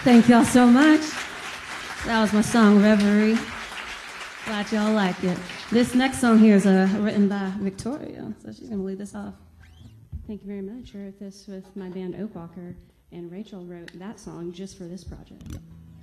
Thank y'all so much. That was my song, Reverie. Glad y'all liked it. This next song here is written by Victoria, so she's going to lead this off. Thank you very much. I wrote this with my band Oakwalker, and Rachel wrote that song just for this project.